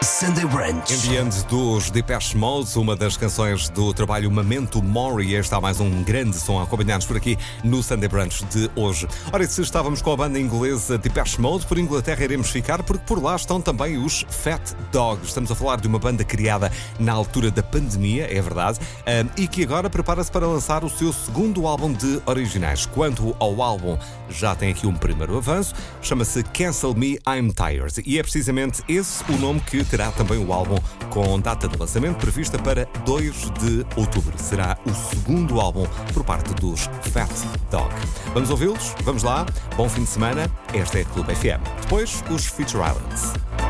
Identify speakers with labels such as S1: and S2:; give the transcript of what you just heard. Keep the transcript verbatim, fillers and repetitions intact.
S1: Sunday Brunch.
S2: Ambiente dos Depeche Mode, uma das canções do trabalho Memento Mori. Este há mais um grande som a acompanhar-nos por aqui no Sunday Brunch de hoje. Ora, e se estávamos com a banda inglesa Depeche Mode, por Inglaterra iremos ficar, porque por lá estão também os Fat Dog. Estamos a falar de uma banda criada na altura da pandemia, é verdade, e que agora prepara-se para lançar o seu segundo álbum de originais. Quanto ao álbum, já tem aqui um primeiro avanço, chama-se Cancel Me, I'm Tired. E é precisamente esse o nome que terá também o álbum, com data de lançamento prevista para dois de outubro. Será o segundo álbum por parte dos Fat Dog. Vamos ouvi-los? Vamos lá. Bom fim de semana. Esta é a Clube F M. Depois, os Future Islands.